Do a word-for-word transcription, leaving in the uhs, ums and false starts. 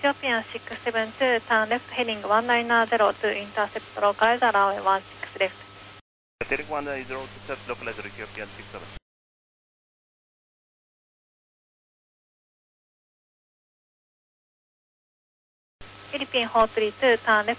Ethiopian six seven two, turn left heading one nine zero to intercept localizer runway one six left. Heading one nine zero to set localizer Ethiopian six seven. Philippine four three two, turn left